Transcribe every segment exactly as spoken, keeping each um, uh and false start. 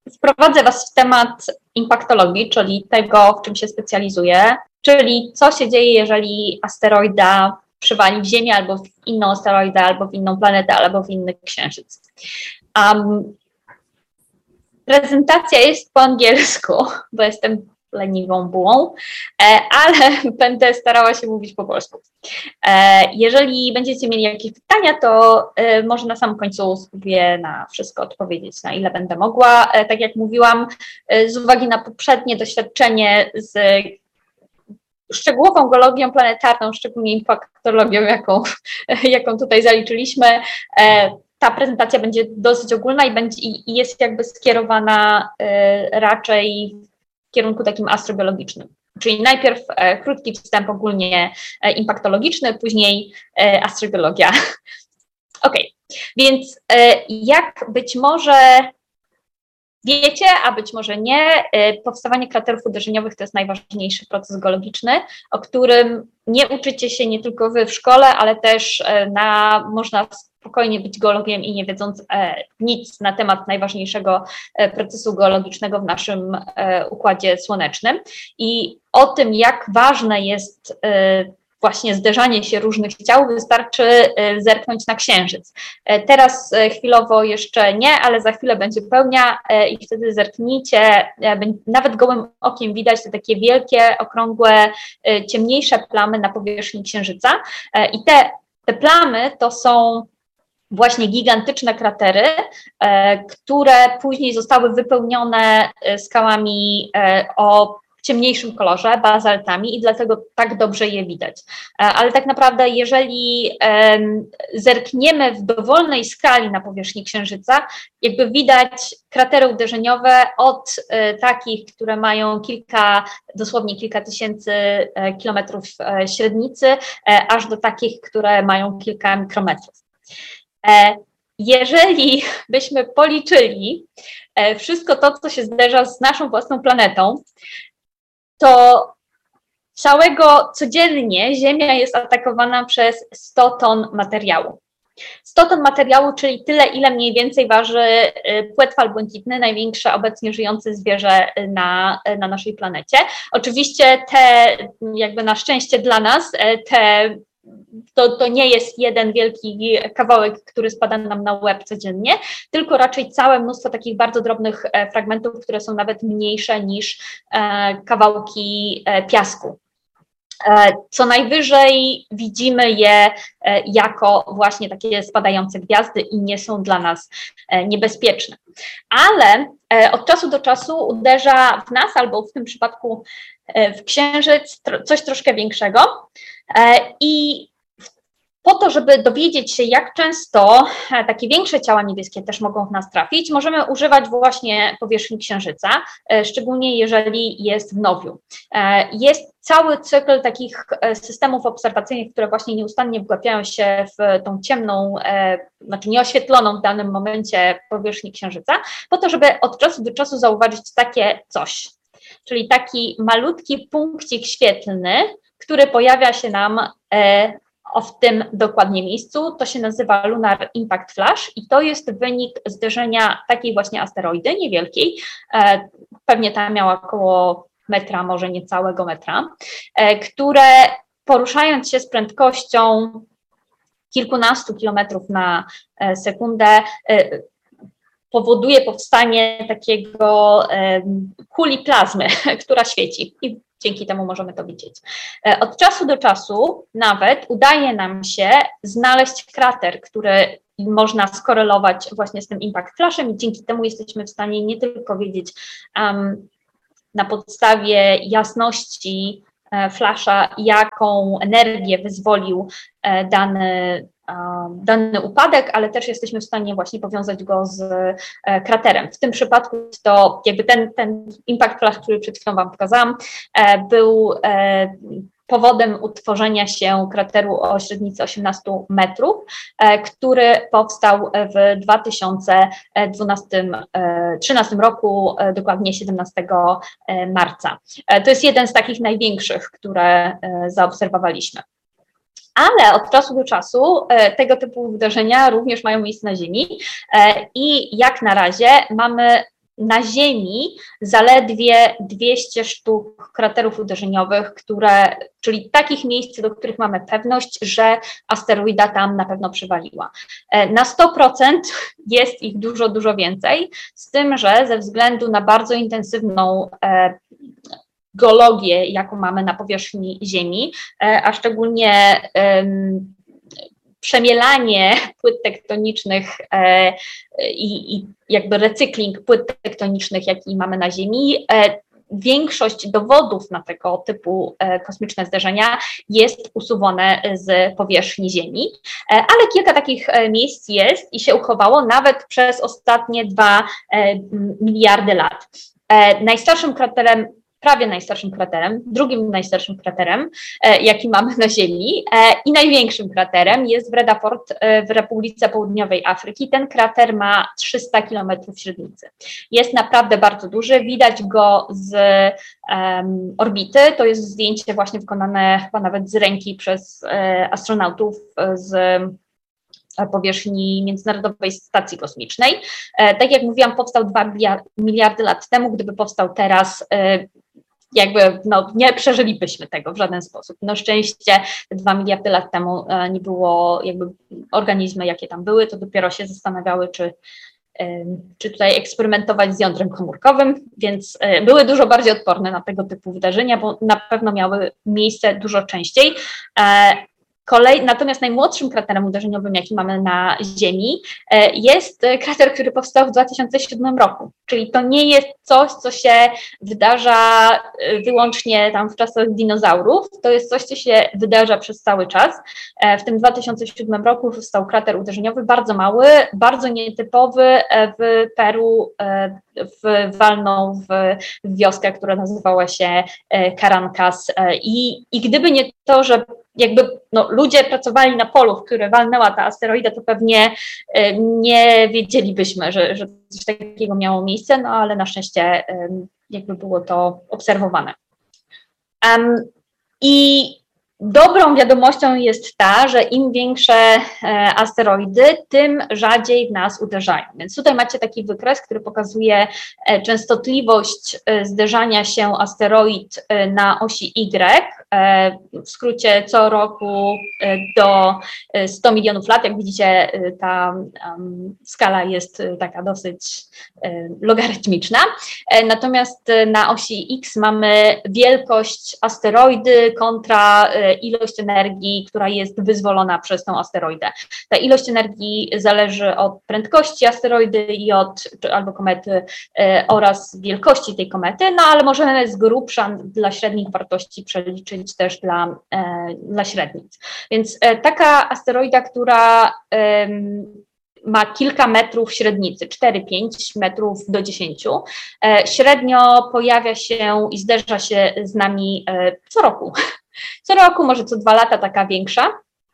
wprowadzę Was w temat impaktologii, czyli tego, w czym się specjalizuję, czyli co się dzieje, jeżeli asteroida przywali w Ziemię, albo w inną asteroidę, albo w inną planetę, albo w inny księżyc. Um, prezentacja jest po angielsku, bo jestem leniwą bułą, ale będę starała się mówić po polsku. Jeżeli będziecie mieli jakieś pytania, to może na samym końcu spróbuję na wszystko odpowiedzieć, na ile będę mogła. Tak jak mówiłam, z uwagi na poprzednie doświadczenie z szczegółową geologią planetarną, szczególnie impaktologią, jaką, jaką tutaj zaliczyliśmy, ta prezentacja będzie dosyć ogólna i, będzie, i jest jakby skierowana raczej w kierunku takim astrobiologicznym. Czyli najpierw e, krótki wstęp ogólnie e, impaktologiczny, później e, astrobiologia. Ok, więc e, jak być może wiecie, a być może nie, e, powstawanie kraterów uderzeniowych to jest najważniejszy proces geologiczny, o którym nie uczycie się nie tylko wy w szkole, ale też e, na, można spokojnie być geologiem i nie wiedząc e, nic na temat najważniejszego e, procesu geologicznego w naszym e, Układzie Słonecznym. I o tym, jak ważne jest e, właśnie zderzanie się różnych ciał, wystarczy e, zerknąć na Księżyc. E, teraz e, chwilowo jeszcze nie, ale za chwilę będzie pełnia e, i wtedy zerknijcie, e, nawet gołym okiem widać te takie wielkie, okrągłe, e, ciemniejsze plamy na powierzchni Księżyca. E, I te, te plamy to są właśnie gigantyczne kratery, e, które później zostały wypełnione skałami e, o ciemniejszym kolorze, bazaltami i dlatego tak dobrze je widać. E, ale tak naprawdę jeżeli e, zerkniemy w dowolnej skali na powierzchni Księżyca, jakby widać kratery uderzeniowe od e, takich, które mają kilka, dosłownie kilka tysięcy e, kilometrów e, średnicy, e, aż do takich, które mają kilka mikrometrów. Jeżeli byśmy policzyli wszystko to, co się zderza z naszą własną planetą, to całego codziennie Ziemia jest atakowana przez sto ton materiału. sto ton materiału, czyli tyle, ile mniej więcej waży płetwal błękitny, największe obecnie żyjące zwierzę na, na naszej planecie. Oczywiście te, jakby na szczęście dla nas, te To, to nie jest jeden wielki kawałek, który spada nam na łeb codziennie, tylko raczej całe mnóstwo takich bardzo drobnych fragmentów, które są nawet mniejsze niż kawałki piasku. Co najwyżej widzimy je jako właśnie takie spadające gwiazdy i nie są dla nas niebezpieczne. Ale od czasu do czasu uderza w nas, albo w tym przypadku w Księżyc, coś troszkę większego. I po to, żeby dowiedzieć się, jak często takie większe ciała niebieskie też mogą w nas trafić, możemy używać właśnie powierzchni Księżyca, szczególnie jeżeli jest w nowiu. Jest cały cykl takich systemów obserwacyjnych, które właśnie nieustannie wgłapiają się w tą ciemną, znaczy nieoświetloną w danym momencie powierzchni Księżyca, po to, żeby od czasu do czasu zauważyć takie coś, czyli taki malutki punkcik świetlny, który pojawia się nam o w tym dokładnie miejscu. To się nazywa Lunar Impact Flash i to jest wynik zderzenia takiej właśnie asteroidy niewielkiej, pewnie ta miała około metra, może niecałego metra, które poruszając się z prędkością kilkunastu kilometrów na sekundę powoduje powstanie takiego kuli plazmy, która świeci i dzięki temu możemy to widzieć. Od czasu do czasu nawet udaje nam się znaleźć krater, który można skorelować właśnie z tym impact flashem i dzięki temu jesteśmy w stanie nie tylko wiedzieć um, na podstawie jasności e, flasha, jaką energię wyzwolił e, dany dany upadek, ale też jesteśmy w stanie właśnie powiązać go z e, kraterem. W tym przypadku to jakby ten, ten impact flash, który przed chwilą Wam pokazałam, e, był e, powodem utworzenia się krateru o średnicy osiemnastu metrów, e, który powstał w dwa tysiące trzynastym roku, e, dokładnie siedemnastego marca. E, to jest jeden z takich największych, które e, zaobserwowaliśmy. Ale od czasu do czasu e, tego typu wydarzenia również mają miejsce na Ziemi e, i jak na razie mamy na Ziemi zaledwie dwieście sztuk kraterów uderzeniowych, które, czyli takich miejsc, do których mamy pewność, że asteroida tam na pewno przywaliła. Na sto procent jest ich dużo, dużo więcej, z tym, że ze względu na bardzo intensywną geologię, jaką mamy na powierzchni Ziemi, a szczególnie um, przemielanie płyt tektonicznych e, i, i jakby recykling płyt tektonicznych, jaki mamy na Ziemi, e, większość dowodów na tego typu e, kosmiczne zderzenia jest usuwane z powierzchni Ziemi, e, ale kilka takich e, miejsc jest i się uchowało nawet przez ostatnie dwa e, miliardy lat. E, najstarszym kraterem prawie najstarszym kraterem, drugim najstarszym kraterem, e, jaki mamy na Ziemi e, i największym kraterem jest Vredafort e, w Republice Południowej Afryki. Ten krater ma trzysta kilometrów średnicy. Jest naprawdę bardzo duży, widać go z um, orbity, to jest zdjęcie właśnie wykonane chyba nawet z ręki przez e, astronautów z powierzchni Międzynarodowej Stacji Kosmicznej. E, tak jak mówiłam, powstał dwa miliardy lat temu, gdyby powstał teraz, e, jakby no, nie przeżylibyśmy tego w żaden sposób. Na szczęście te dwa miliardy lat temu e, nie było jakby organizmy, jakie tam były, to dopiero się zastanawiały, czy, e, czy tutaj eksperymentować z jądrem komórkowym, więc e, były dużo bardziej odporne na tego typu wydarzenia, bo na pewno miały miejsce dużo częściej. E, Kolej, natomiast najmłodszym kraterem uderzeniowym, jaki mamy na Ziemi, jest krater, który powstał w dwa tysiące siódmym roku, czyli to nie jest coś, co się wydarza wyłącznie tam w czasach dinozaurów, to jest coś, co się wydarza przez cały czas. W tym dwa tysiące siódmym roku powstał krater uderzeniowy, bardzo mały, bardzo nietypowy, w Peru w, walnął w, w wioskę, która nazywała się Caracas i, i gdyby nie to, że jakby no, ludzie pracowali na polu, w które walnęła ta asteroida, to pewnie y, nie wiedzielibyśmy, że, że coś takiego miało miejsce, no ale na szczęście y, jakby było to obserwowane. Um, I dobrą wiadomością jest ta, że im większe e, asteroidy, tym rzadziej w nas uderzają. Więc tutaj macie taki wykres, który pokazuje e, częstotliwość e, zderzania się asteroid e, na osi Y, e, w skrócie co roku e, do stu milionów lat. Jak widzicie, e, ta um, skala jest e, taka dosyć e, logarytmiczna. E, natomiast e, na osi X mamy wielkość asteroidy kontra e, ilość energii, która jest wyzwolona przez tą asteroidę. Ta ilość energii zależy od prędkości asteroidy i od albo komety e, oraz wielkości tej komety, no ale możemy z grubsza dla średnich wartości przeliczyć też dla, e, dla średnic. Więc e, taka asteroida, która e, ma kilka metrów średnicy, cztery pięć metrów do dziesięciu. E, średnio pojawia się i zderza się z nami e, co roku. Co roku, może co dwa lata taka większa.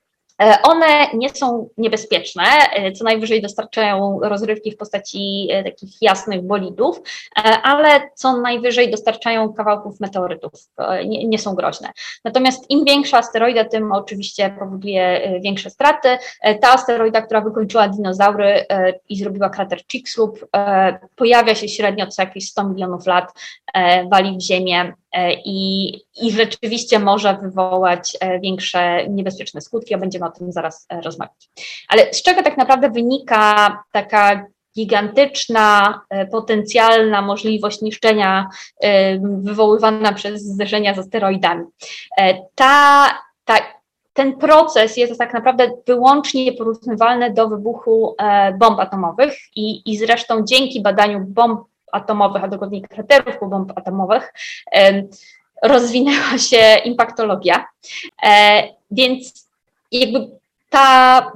One nie są niebezpieczne, co najwyżej dostarczają rozrywki w postaci takich jasnych bolidów, ale co najwyżej dostarczają kawałków meteorytów, nie, nie są groźne. Natomiast im większa asteroida, tym oczywiście powoduje większe straty. Ta asteroida, która wykończyła dinozaury i zrobiła krater Chicxulub, pojawia się średnio co jakieś sto milionów lat, wali w ziemię, I, i rzeczywiście może wywołać większe niebezpieczne skutki, a będziemy o tym zaraz rozmawiać. Ale z czego tak naprawdę wynika taka gigantyczna, potencjalna możliwość niszczenia wywoływana przez zderzenia z asteroidami? Ta, ta, ten proces jest tak naprawdę wyłącznie porównywalny do wybuchu bomb atomowych i, i zresztą dzięki badaniu bomb atomowych, a dokładniej kraterów bomb atomowych, e, rozwinęła się impaktologia. E, więc jakby ta,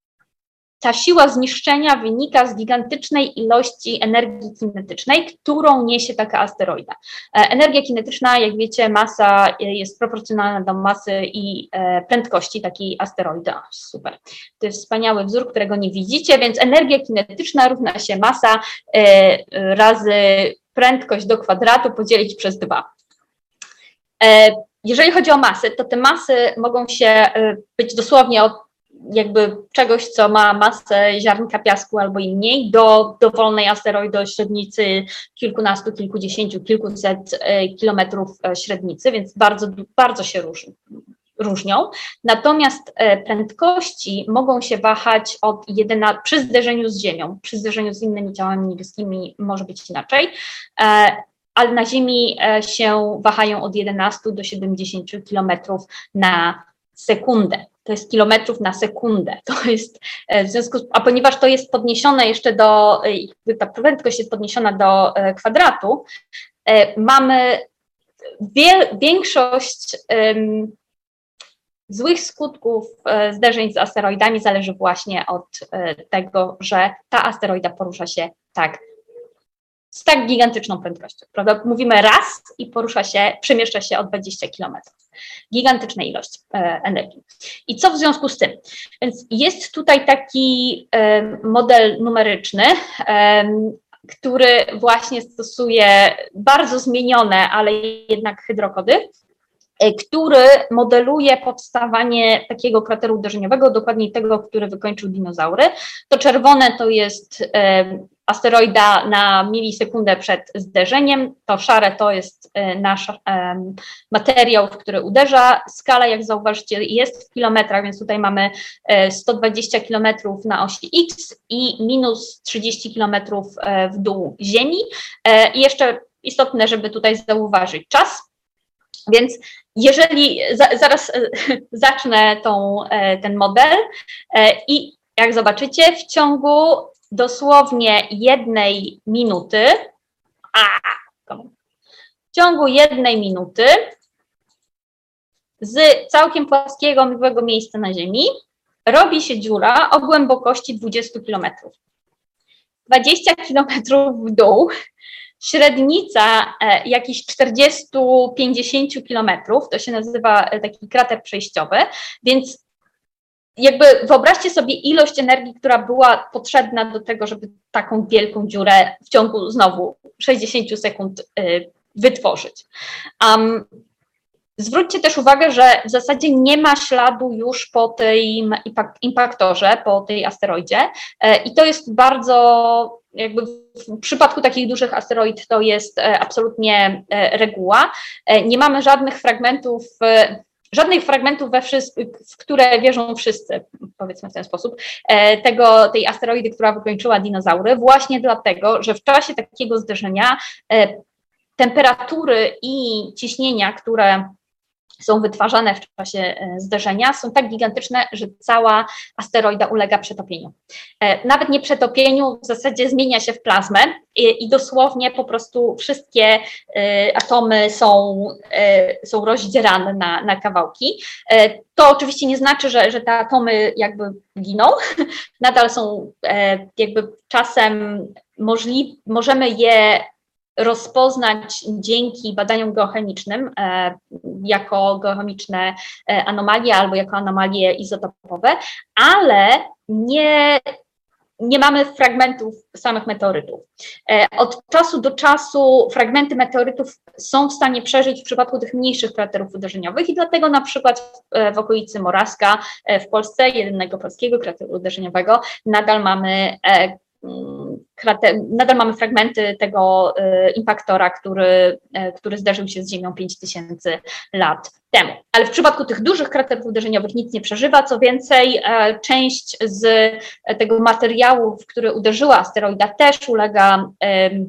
ta siła zniszczenia wynika z gigantycznej ilości energii kinetycznej, którą niesie taka asteroida. E, energia kinetyczna, jak wiecie, masa jest proporcjonalna do masy i e, prędkości takiej asteroidy. O, super. To jest wspaniały wzór, którego nie widzicie, więc energia kinetyczna równa się masa e, razy prędkość do kwadratu podzielić przez dwa. E, jeżeli chodzi o masy, to te masy mogą się e, być dosłownie od jakby czegoś, co ma masę ziarnka piasku albo i mniej, do dowolnej asteroidy o średnicy kilkunastu, kilkudziesięciu, kilkuset kilometrów średnicy, więc bardzo, bardzo się różni. różnią. Natomiast prędkości mogą się wahać od jedenastu, przy zderzeniu z Ziemią, przy zderzeniu z innymi ciałami niebieskimi może być inaczej, ale na Ziemi się wahają od jedenastu do siedemdziesięciu kilometrów na sekundę. To jest kilometrów na sekundę. To jest w związku z, a ponieważ to jest podniesione jeszcze do, ta prędkość jest podniesiona do kwadratu, mamy wie, większość um, złych skutków zderzeń z asteroidami zależy właśnie od tego, że ta asteroida porusza się tak, z tak gigantyczną prędkością, prawda? Mówimy raz i porusza się, przemieszcza się o dwadzieścia kilometrów. Gigantyczna ilość e, energii. I co w związku z tym? Więc jest tutaj taki e, model numeryczny, e, który właśnie stosuje bardzo zmienione, ale jednak hydrokody, który modeluje powstawanie takiego krateru uderzeniowego, dokładniej tego, który wykończył dinozaury. To czerwone to jest e, asteroida na milisekundę przed zderzeniem, to szare to jest e, nasz e, materiał, w który uderza. Skala, jak zauważycie, jest w kilometrach, więc tutaj mamy e, sto dwadzieścia kilometrów na osi X i minus trzydzieści kilometrów e, w dół Ziemi. E, I jeszcze istotne, żeby tutaj zauważyć czas. Więc jeżeli, za, zaraz zacznę tą, ten model i jak zobaczycie, w ciągu dosłownie jednej minuty, a, w ciągu jednej minuty z całkiem płaskiego, miłego miejsca na Ziemi robi się dziura o głębokości dwudziestu kilometrów. dwadzieścia kilometrów w dół, średnica e, jakichś czterdzieści do pięćdziesięciu kilometrów, to się nazywa taki krater przejściowy, więc jakby wyobraźcie sobie ilość energii, która była potrzebna do tego, żeby taką wielką dziurę w ciągu znowu sześćdziesięciu sekund e, wytworzyć. Um, Zwróćcie też uwagę, że w zasadzie nie ma śladu już po tym impaktorze, po tej asteroidzie e, i to jest bardzo, jakby w przypadku takich dużych asteroid to jest e, absolutnie e, reguła. E, nie mamy żadnych fragmentów, e, żadnych fragmentów, we wszyscy, w które wierzą wszyscy, powiedzmy w ten sposób, e, tego, tej asteroidy, która wykończyła dinozaury, właśnie dlatego, że w czasie takiego zderzenia e, temperatury i ciśnienia, które są wytwarzane w czasie zderzenia, są tak gigantyczne, że cała asteroida ulega przetopieniu. Nawet nie przetopieniu, w zasadzie zmienia się w plazmę i, i dosłownie po prostu wszystkie atomy są, są rozdzierane na, na kawałki. To oczywiście nie znaczy, że, że te atomy jakby giną, nadal są jakby czasem możliwe, możemy je rozpoznać dzięki badaniom geochemicznym e, jako geochemiczne e, anomalie albo jako anomalie izotopowe, ale nie, nie mamy fragmentów samych meteorytów. E, od czasu do czasu fragmenty meteorytów są w stanie przeżyć w przypadku tych mniejszych kraterów uderzeniowych i dlatego na przykład w, w okolicy Morawska e, w Polsce, jedynego polskiego krateru uderzeniowego, nadal mamy e, Krater, nadal mamy fragmenty tego y, impaktora, który, y, który zderzył się z Ziemią pięć tysięcy lat temu. Ale w przypadku tych dużych kraterów uderzeniowych nic nie przeżywa, co więcej, y, część z y, tego materiału, w który uderzyła asteroida, też ulega y,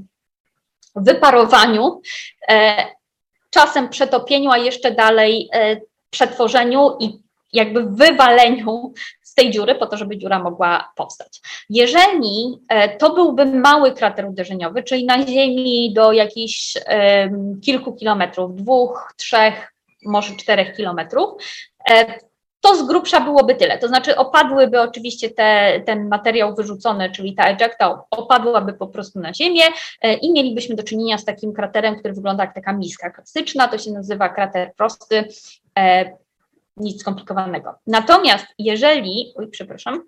wyparowaniu, y, czasem przetopieniu, a jeszcze dalej y, przetworzeniu i jakby wywaleniu z tej dziury po to, żeby dziura mogła powstać. Jeżeli e, to byłby mały krater uderzeniowy, czyli na Ziemi do jakichś e, kilku kilometrów, dwóch, trzech, może czterech kilometrów, e, to z grubsza byłoby tyle. To znaczy opadłyby oczywiście te, ten materiał wyrzucony, czyli ta ejecta opadłaby po prostu na Ziemię e, i mielibyśmy do czynienia z takim kraterem, który wygląda jak taka miska klasyczna, to się nazywa krater prosty, e, nic skomplikowanego. Natomiast jeżeli, oj, przepraszam,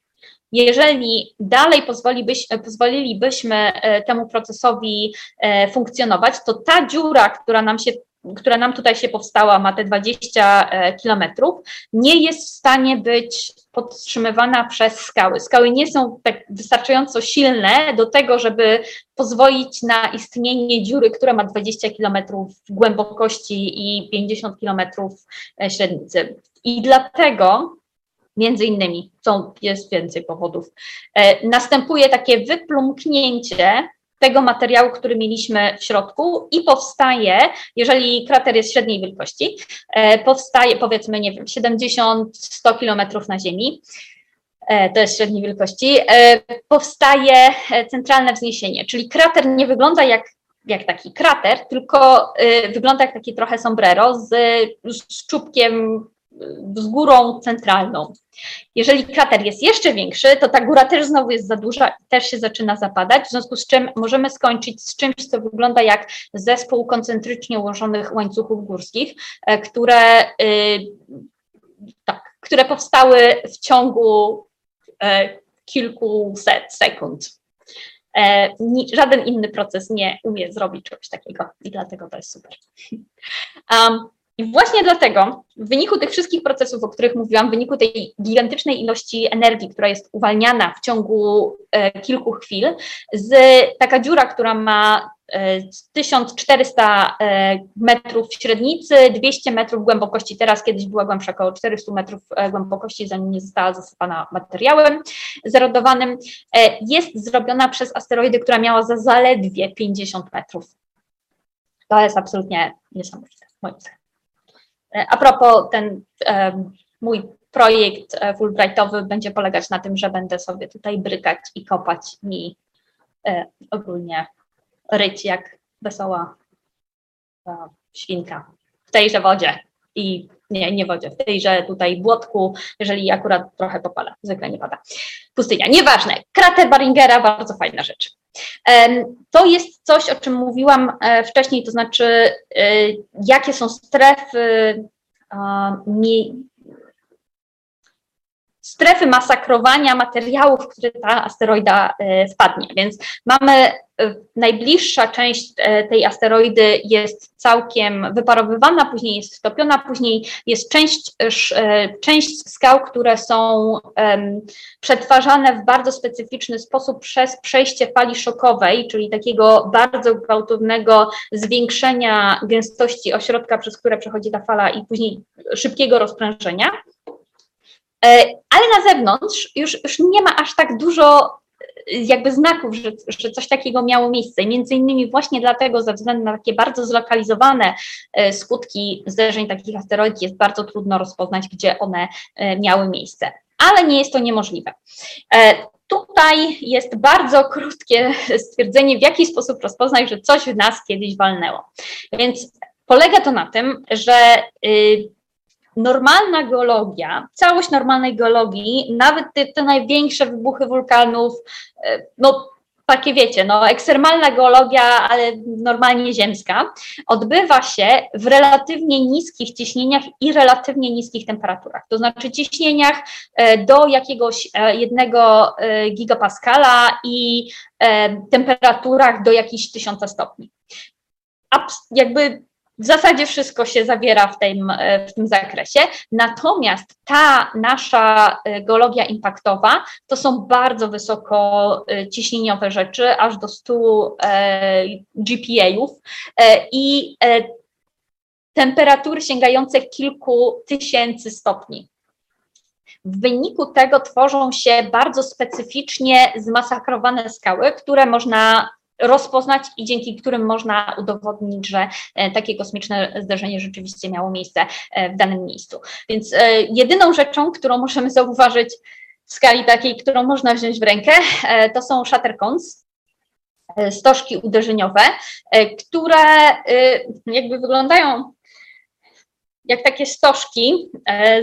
jeżeli dalej pozwolibyś, pozwolilibyśmy temu procesowi funkcjonować, to ta dziura, która nam się która nam tutaj się powstała, ma te dwadzieścia kilometrów, nie jest w stanie być podtrzymywana przez skały. Skały nie są tak wystarczająco silne do tego, żeby pozwolić na istnienie dziury, która ma dwadzieścia kilometrów głębokości i pięćdziesiąt kilometrów średnicy. I dlatego, między innymi, są, jest więcej powodów, e, następuje takie wyplumknięcie tego materiału, który mieliśmy w środku i powstaje, jeżeli krater jest średniej wielkości, e, powstaje powiedzmy, nie wiem, siedemdziesiąt do stu kilometrów na Ziemi, e, to jest średniej wielkości, e, powstaje centralne wzniesienie, czyli krater nie wygląda jak, jak taki krater, tylko e, wygląda jak taki trochę sombrero z, z czubkiem, z górą centralną. Jeżeli krater jest jeszcze większy, to ta góra też znowu jest za duża i też się zaczyna zapadać, w związku z czym możemy skończyć z czymś, co wygląda jak zespół koncentrycznie ułożonych łańcuchów górskich, które, tak, które powstały w ciągu kilkuset sekund. Żaden inny proces nie umie zrobić czegoś takiego i dlatego to jest super. Um, I właśnie dlatego, w wyniku tych wszystkich procesów, o których mówiłam, w wyniku tej gigantycznej ilości energii, która jest uwalniana w ciągu e, kilku chwil, z, taka dziura, która ma e, tysiąc czterysta e, metrów średnicy, dwieście metrów głębokości, teraz kiedyś była głębsza, około czterysta metrów e, głębokości, zanim nie została zasypana materiałem zerodowanym, e, jest zrobiona przez asteroidy, która miała za zaledwie pięćdziesiąt metrów. To jest absolutnie niesamowite, moim zdaniem. A propos, ten um, mój projekt Fulbrightowy będzie polegać na tym, że będę sobie tutaj brykać i kopać i e, ogólnie ryć jak wesoła e, świnka w tejże wodzie i nie, nie wodzie, w tejże tutaj błotku, jeżeli akurat trochę popada, zwykle nie pada. Pustynia, nieważne. Krater Baringera, bardzo fajna rzecz. To jest coś, o czym mówiłam wcześniej, to znaczy jakie są strefy, strefy masakrowania materiałów, w które ta asteroida wpadnie. Więc mamy, najbliższa część tej asteroidy jest całkiem wyparowywana, później jest stopiona, później jest część, część skał, które są um, przetwarzane w bardzo specyficzny sposób przez przejście fali szokowej, czyli takiego bardzo gwałtownego zwiększenia gęstości ośrodka, przez które przechodzi ta fala i później szybkiego rozprężenia. Ale na zewnątrz już, już nie ma aż tak dużo jakby znaków, że, że coś takiego miało miejsce. I między innymi właśnie dlatego, ze względu na takie bardzo zlokalizowane skutki zderzeń takich asteroid, jest bardzo trudno rozpoznać, gdzie one miały miejsce. Ale nie jest to niemożliwe. Tutaj jest bardzo krótkie stwierdzenie, w jaki sposób rozpoznać, że coś w nas kiedyś walnęło. Więc polega to na tym, że normalna geologia, całość normalnej geologii, nawet te, te największe wybuchy wulkanów, no takie wiecie, no ekstremalna geologia, ale normalnie ziemska, odbywa się w relatywnie niskich ciśnieniach i relatywnie niskich temperaturach. To znaczy ciśnieniach do jakiegoś jednego gigapaskala i temperaturach do jakichś tysiąca stopni. Abs- jakby W zasadzie wszystko się zawiera w tym, w tym zakresie, natomiast ta nasza geologia impaktowa to są bardzo wysoko ciśnieniowe rzeczy, aż do stu G P A ów i temperatury sięgające kilku tysięcy stopni. W wyniku tego tworzą się bardzo specyficznie zmasakrowane skały, które można rozpoznać i dzięki którym można udowodnić, że takie kosmiczne zdarzenie rzeczywiście miało miejsce w danym miejscu. Więc jedyną rzeczą, którą możemy zauważyć w skali takiej, którą można wziąć w rękę, to są shattercones, stożki uderzeniowe, które jakby wyglądają jak takie stożki